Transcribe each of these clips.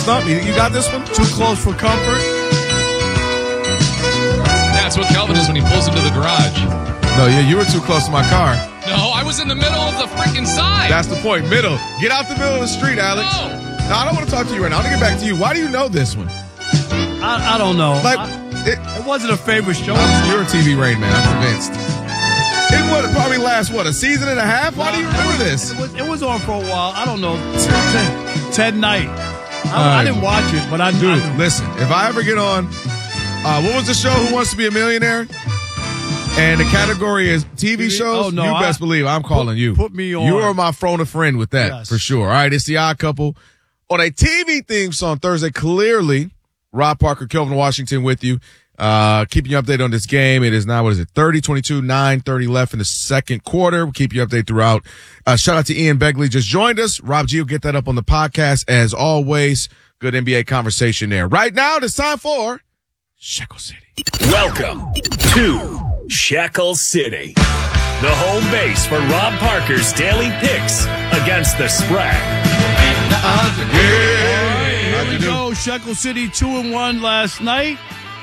up? You got this one? Too close for comfort? That's what Kelvin is when he pulls into the garage. No, yeah, you were too close to my car. No, I was in the middle of the freaking side. That's the point. Middle. Get out the middle of the street, Alex. No, I don't want to talk to you right now. I want to get back to you. Why do you know this one? I don't know. It wasn't a favorite show. You're a TV Rain man. I'm convinced. It would probably last, a season and a half? Why do you remember this? It was on for a while. I don't know. Ted Knight. I didn't watch it, but I knew. Dude, listen, if I ever get on, what was the show, Who Wants to Be a Millionaire? And the category is TV shows. Oh, no, you best believe I'm calling you. Put me on. You are my phone a friend with that, yes. for sure. All right, it's The Odd Couple. On a TV theme song Thursday, clearly, Rob Parker, Kelvin Washington with you. Keeping you updated on this game. It is now, 30-22, 9:30 left in the second quarter. We'll keep you updated throughout. Shout out to Ian Begley, just joined us. Rob G will get that up on the podcast as always. Good NBA conversation there. Right now, it's time for Shekel City. Welcome to Shekel City, the home base for Rob Parker's daily picks against the spread. Here we go. Shekel City 2-1 last night.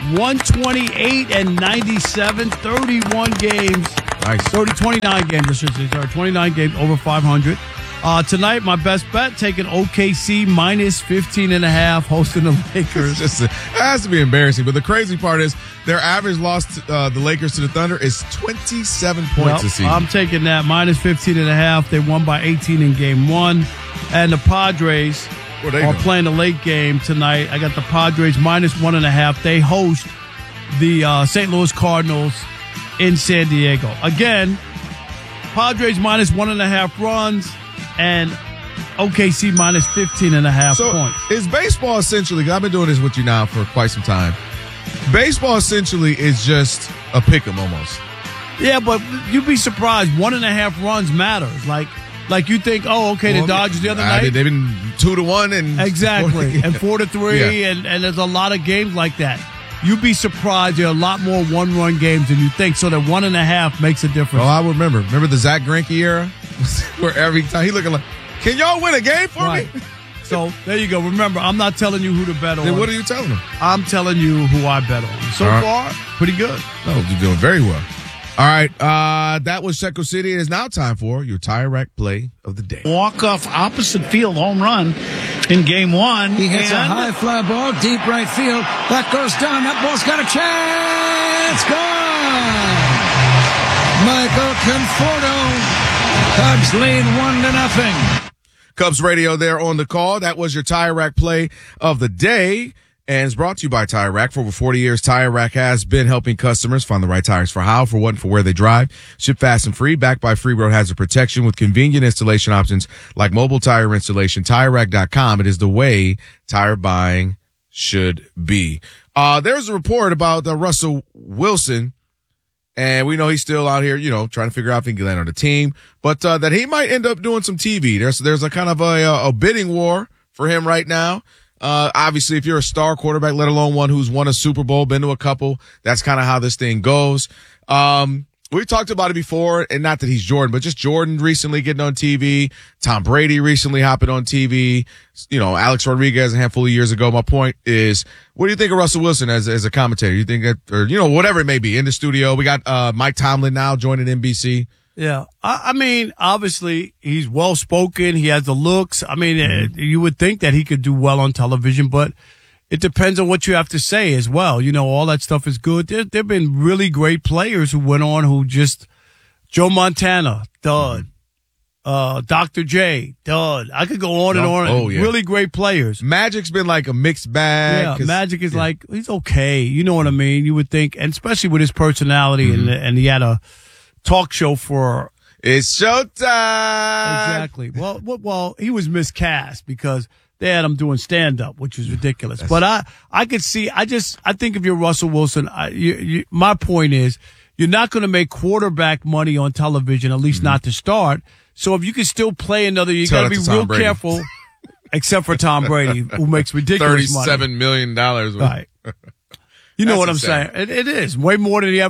128-97, 31 games. Nice. 29 games, I should say. Sorry, 29 games, over 500. Tonight, my best bet, taking OKC minus 15.5, hosting the Lakers. It has to be embarrassing. But the crazy part is their average loss to the Lakers to the Thunder is 27 points this season. I'm taking that, minus 15.5. They won by 18 in game one. And the Padres are playing the late game tonight. I got the Padres minus 1.5. They host the St. Louis Cardinals in San Diego. Again, Padres minus 1.5 runs and OKC minus 15.5 points. Is baseball essentially, because I've been doing this with you now for quite some time, baseball essentially is just a pick'em almost. Yeah, but you'd be surprised. 1.5 runs matters. Like you think, the Dodgers the other night. They've been 2-1 and exactly, and 4-3, and there's a lot of games like that. You'd be surprised. There are a lot more one-run games than you think. So that 1.5 makes a difference. Oh, I remember. Remember the Zach Greinke era, where every time he looking like, can y'all win a game for me? So there you go. Remember, I'm not telling you who to bet on. Then what are you telling them? I'm telling you who I bet on. So far, pretty good. No, you're doing very well. All right, that was Shekel City. It is now time for your Tire Rack play of the day. Walk-off opposite field home run in game one. He hits a high fly ball, deep right field. That goes down. That ball's got a chance. Gone. Michael Conforto. Cubs lead 1-0. Cubs radio there on the call. That was your Tire Rack play of the day. And it's brought to you by Tire Rack. For over 40 years, Tire Rack has been helping customers find the right tires for how, for what, and for where they drive. Ship fast and free, backed by free road hazard protection with convenient installation options like mobile tire installation. TireRack.com. It is the way tire buying should be. There's a report about Russell Wilson, and we know he's still out here, trying to figure out if he can land on the team, but that he might end up doing some TV. There's a kind of a bidding war for him right now. Obviously, if you're a star quarterback, let alone one who's won a Super Bowl, been to a couple, that's kind of how this thing goes. We talked about it before, and not that he's Jordan, but just Jordan recently getting on TV, Tom Brady recently hopping on TV, Alex Rodriguez a handful of years ago. My point is, what do you think of Russell Wilson as a commentator? You think that, or, whatever it may be, in the studio? We got Mike Tomlin now joining NBC. Yeah. I mean, obviously, he's well-spoken. He has the looks. I mean, you would think that he could do well on television, but it depends on what you have to say as well. All that stuff is good. There have been really great players who went on who just – Joe Montana, dud. Dr. J, dud. I could go on and on. Oh, yeah. Really great players. Magic's been like a mixed bag. Yeah, Magic is like – he's okay. You know what I mean? You would think – and especially with his personality and he had a – talk show for it's showtime. Exactly. Well, he was miscast because they had him doing stand up, which is ridiculous. But I could see. I think if you're Russell Wilson, my point is you're not going to make quarterback money on television, at least not to start. So if you can still play another, you got to be real careful. Except for Tom Brady, who makes ridiculous money. $37 million. Right. You know what I'm saying? It is way more than he ever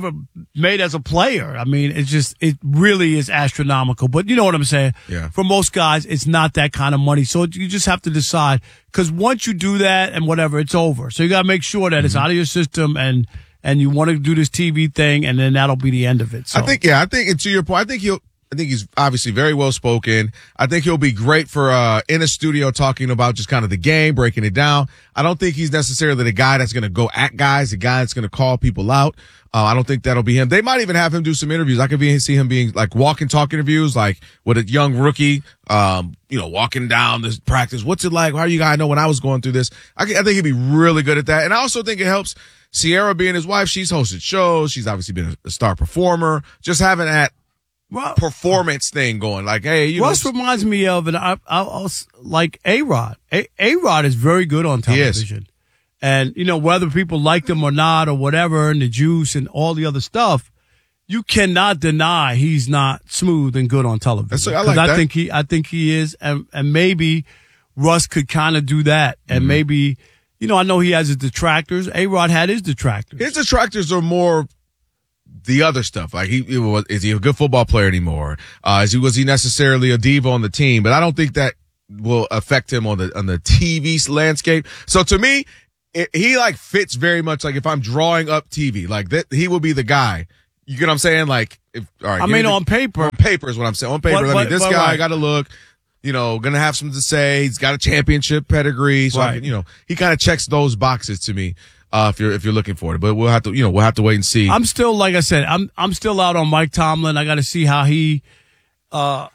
made as a player. I mean, it really is astronomical. But you know what I'm saying? Yeah. For most guys, it's not that kind of money. So you just have to decide, because once you do that and whatever, it's over. So you got to make sure that it's out of your system and you want to do this TV thing, and then that'll be the end of it. So. I think to your point, I think he's obviously very well spoken. I think he'll be great for in a studio talking about just kind of the game, breaking it down. I don't think he's necessarily the guy that's going to go at guys, the guy that's going to call people out. I don't think that'll be him. They might even have him do some interviews. I could see him being like walk and talk interviews, like with a young rookie, walking down this practice. What's it like? How do you guys know when I was going through this? I think he'd be really good at that. And I also think it helps Sierra being his wife. She's hosted shows. She's obviously been a star performer. Just having that performance thing going, like, hey, Russ reminds me of, and I'll like A-Rod. A-Rod is very good on television. And, whether people like him or not or whatever, and the juice and all the other stuff, you cannot deny he's not smooth and good on television. I like that. I think he is. And maybe Russ could kind of do that. And maybe, I know he has his detractors. A-Rod had his detractors. His detractors are more the other stuff. Like, is he a good football player anymore? Was he necessarily a diva on the team? But I don't think that will affect him on the TV landscape. So to me, he like fits very much like if I'm drawing up TV, like that, he will be the guy. You get what I'm saying? Like, on paper. On paper is what I'm saying. On paper, this guy got to look, gonna have something to say. He's got a championship pedigree. So, he kind of checks those boxes to me. If you're looking for it, but we'll have to wait and see. I'm still, like I said, I'm still out on Mike Tomlin. I got to see how he does.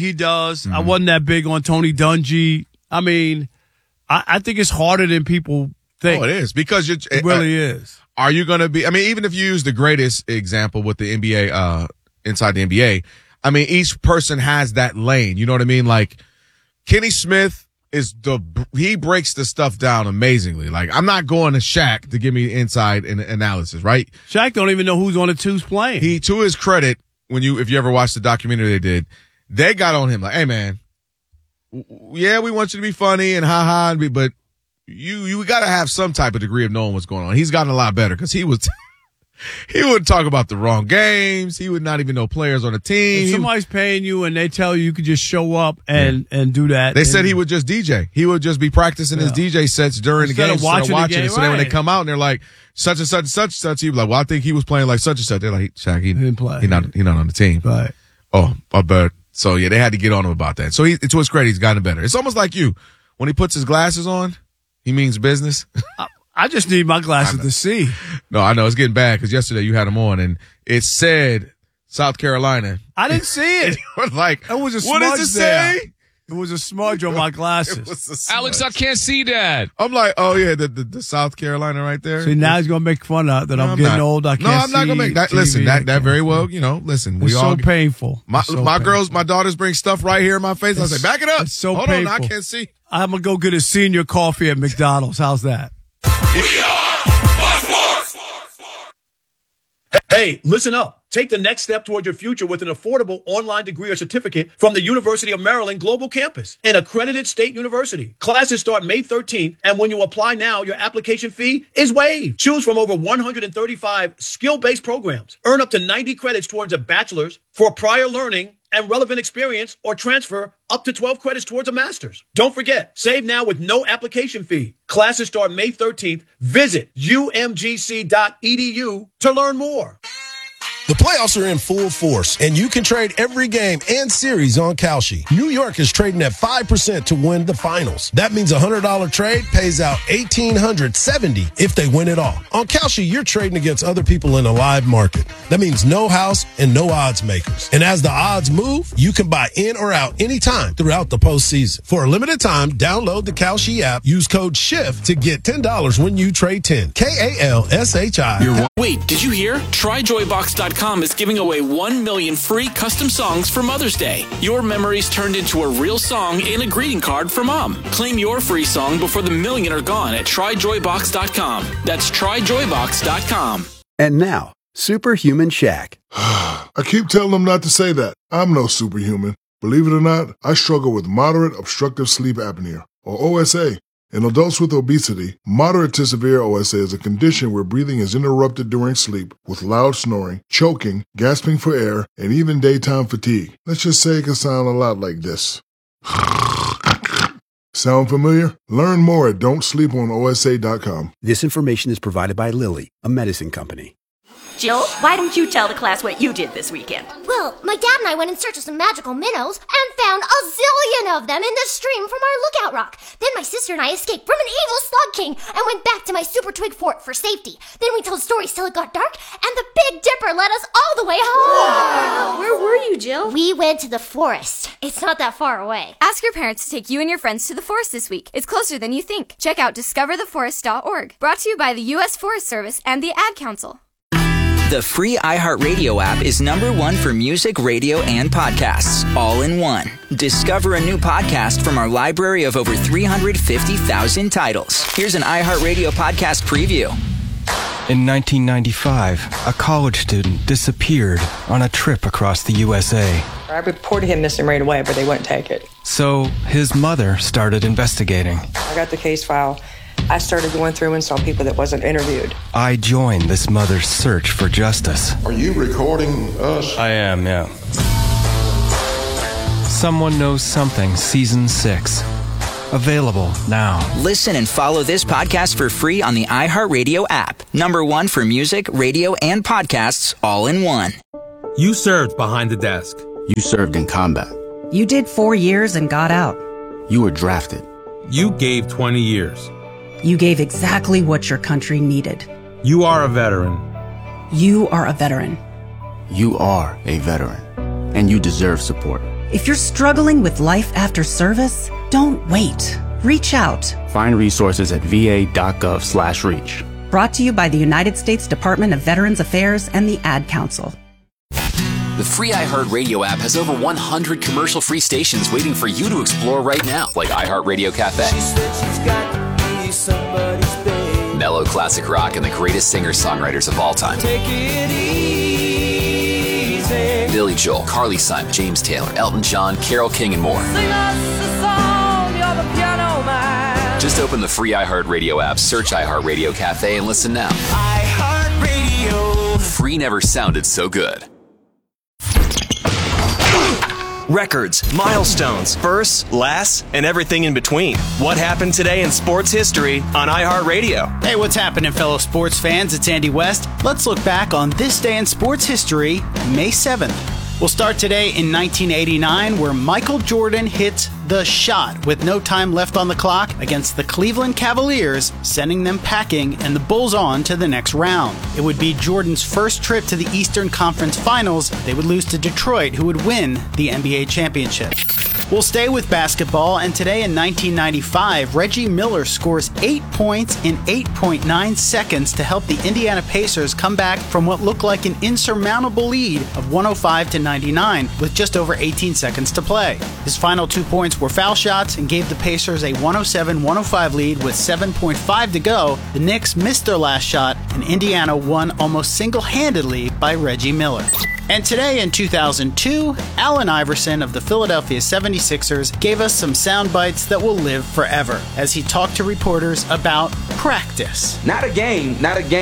I wasn't that big on Tony Dungy. I mean, I think it's harder than people think. Oh, it is, because it really is. Are you going to be? I mean, even if you use the greatest example with the NBA, inside the NBA, I mean, each person has that lane. You know what I mean? Like Kenny Smith. He breaks the stuff down amazingly. Like, I'm not going to Shaq to give me inside analysis, right? Shaq don't even know who's on the two's playing. He, to his credit, if you ever watched the documentary they did, they got on him like, hey man, yeah, we want you to be funny and ha, but you got to have some type of degree of knowing what's going on. He's gotten a lot better because he would talk about the wrong games. He would not even know players on the team. If somebody's paying you and they tell you could just show up and do that. They said he would just DJ. He would just be practicing his DJ sets during the game. Instead of watching it. So then when they come out and they're like, such and such and such and such, he'd be like, well, I think he was playing like such and such. They're like, Shaq, he didn't play. He's not on the team. Right. Oh, but so yeah, they had to get on him about that. So to his credit, he's gotten better. It's almost like you. When he puts his glasses on, he means business. I just need my glasses to see. No, I know. It's getting bad because yesterday you had them on and it said South Carolina. I didn't see it. Like, it was a smudge. What does it say? It was a smudge on my glasses. Alex, I can't see that. I'm like, oh yeah, the South Carolina right there. See, now he's going to make fun of that I'm getting old. I can't see. No, I'm not going to make that. TV. Listen, that very well, listen. It's so painful. My daughters bring stuff right here in my face. I say, back it up. It's so Hold painful. on, I can't see. I'm going to go get a senior coffee at McDonald's. How's that? Hey, listen up. Take the next step toward your future with an affordable online degree or certificate from the University of Maryland Global Campus, an accredited state university. Classes start May 13th, and when you apply now, your application fee is waived. Choose from over 135 skill-based programs. Earn up to 90 credits towards a bachelor's for prior learning and relevant experience, or transfer up to 12 credits towards a master's. Don't forget, save now with no application fee. Classes start May 13th. Visit umgc.edu to learn more. The playoffs are in full force, and you can trade every game and series on Kalshi. New York is trading at 5% to win the finals. That means a $100 trade pays out $1,870 if they win it all. On Kalshi, you're trading against other people in a live market. That means no house and no odds makers. And as the odds move, you can buy in or out anytime throughout the postseason. For a limited time, download the Kalshi app. Use code SHIFT to get $10 when you trade 10. KALSHI. Wait, did you hear? TryJoyBox.com is giving away 1 million free custom songs for Mother's Day. Your memories turned into a real song and a greeting card for Mom. Claim your free song before the million are gone at TryJoyBox.com. That's TryJoyBox.com. And now, Superhuman Shaq. I keep telling them not to say that. I'm no superhuman. Believe it or not, I struggle with moderate obstructive sleep apnea, or OSA. In adults with obesity, moderate to severe OSA is a condition where breathing is interrupted during sleep with loud snoring, choking, gasping for air, and even daytime fatigue. Let's just say it can sound a lot like this. Sound familiar? Learn more at don'tsleeponosa.com. This information is provided by Lilly, a medicine company. Jill, why don't you tell the class what you did this weekend? Well, my dad and I went in search of some magical minnows and found a zillion of them in the stream from our lookout rock. Then my sister and I escaped from an evil slug king and went back to my super twig fort for safety. Then we told stories till it got dark, and the Big Dipper led us all the way home. Wow. Where were you, Jill? We went to the forest. It's not that far away. Ask your parents to take you and your friends to the forest this week. It's closer than you think. Check out discovertheforest.org. Brought to you by the U.S. Forest Service and the Ad Council. The free iHeartRadio app is #1 for music, radio, and podcasts, all in one. Discover a new podcast from our library of over 350,000 titles. Here's an iHeartRadio podcast preview. In 1995, a college student disappeared on a trip across the USA. I reported him missing right away, but they wouldn't take it. So his mother started investigating. I got the case file. I started going through and saw people that wasn't interviewed. I joined this mother's search for justice. Are you recording us? I am, yeah. Someone Knows Something, Season 6. Available now. Listen and follow this podcast for free on the iHeartRadio app. #1 for music, radio, and podcasts, all in one. You served behind the desk. You served in combat. You did 4 years and got out. You were drafted. You gave 20 years. You gave exactly what your country needed. You are a veteran. You are a veteran. You are a veteran, and you deserve support. If you're struggling with life after service, don't wait. Reach out. Find resources at va.gov/reach. Brought to you by the United States Department of Veterans Affairs and the Ad Council. The free iHeartRadio app has over 100 commercial-free stations waiting for you to explore right now, like iHeartRadio Cafe. She said she's got mellow classic rock and the greatest singer-songwriters of all time. Take it easy. Billy Joel, Carly Simon, James Taylor, Elton John, Carole King, and more. Sing us a song, you're the piano man. Just open the free iHeartRadio app, search iHeartRadio Cafe, and listen now. iHeartRadio. Free never sounded so good. Records, milestones, firsts, lasts, and everything in between. What happened today in sports history on iHeartRadio? Hey, what's happening, fellow sports fans? It's Andy West. Let's look back on this day in sports history, May 7th. We'll start today in 1989, where Michael Jordan hits the shot with no time left on the clock against the Cleveland Cavaliers, sending them packing and the Bulls on to the next round. It would be Jordan's first trip to the Eastern Conference Finals. They would lose to Detroit, who would win the NBA championship. We'll stay with basketball, and today in 1995, Reggie Miller scores 8 points in 8.9 seconds to help the Indiana Pacers come back from what looked like an insurmountable lead of 105-99 with just over 18 seconds to play. His final 2 points were foul shots and gave the Pacers a 107-105 lead with 7.5 to go. The Knicks missed their last shot, and Indiana won almost single-handedly by Reggie Miller. And today in 2002, Allen Iverson of the Philadelphia 76ers gave us some sound bites that will live forever as he talked to reporters about practice. Not a game.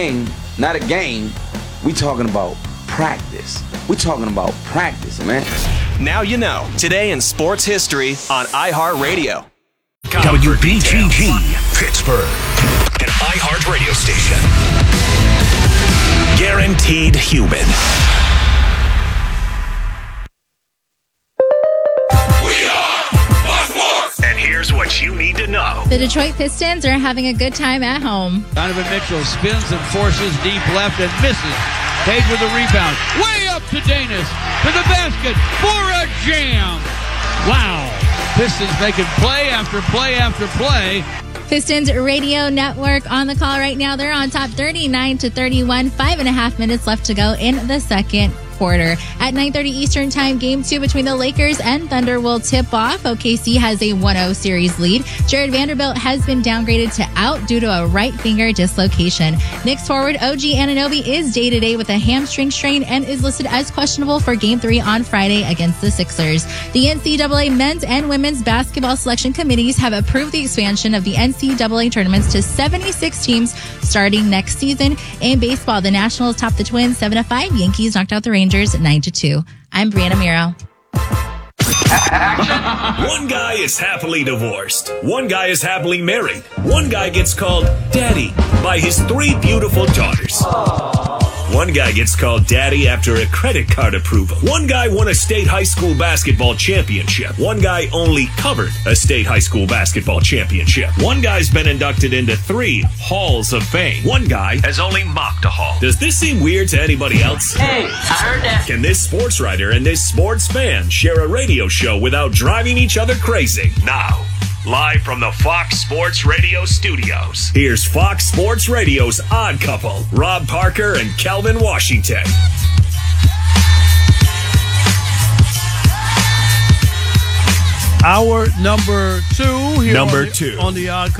We talking about practice. We talking about practice, man. Now you know. Today in sports history on iHeartRadio. WBGG, Pittsburgh, an iHeart radio station. Guaranteed human. And here's what you need to know. The Detroit Pistons are having a good time at home. Donovan Mitchell spins and forces deep left and misses. Page with the rebound. Way up to Danis. To the basket for a jam. Wow. Pistons making play after play after play. Pistons Radio Network on the call right now. They're on top 39-31. 5.5 minutes left to go in the second quarter. At 9:30 Eastern Time, Game 2 between the Lakers and Thunder will tip off. OKC has a 1-0 series lead. Jared Vanderbilt has been downgraded to out due to a right finger dislocation. Knicks forward OG Anunoby is day-to-day with a hamstring strain and is listed as questionable for Game 3 on Friday against the Sixers. The NCAA men's and women's basketball selection committees have approved the expansion of the NCAA tournaments to 76 teams starting next season. In baseball, the Nationals topped the Twins 7-5. Yankees knocked out the Rangers 9-2. I'm Brianna Miro. One guy is happily divorced. One guy is happily married. One guy gets called Daddy by his 3 beautiful daughters. One guy gets called Daddy after a credit card approval. One guy won a state high school basketball championship. One guy only covered a state high school basketball championship. One guy's been inducted into 3 halls of fame. One guy has only mocked a hall. Does this seem weird to anybody else? Hey, I heard that. Can this sports writer and this sports fan share a radio show without driving each other crazy? Now, live from the Fox Sports Radio studios, here's Fox Sports Radio's Odd Couple, Rob Parker and Kelvin Washington. Hour number 2 here Number on 2 on the Odd Couple.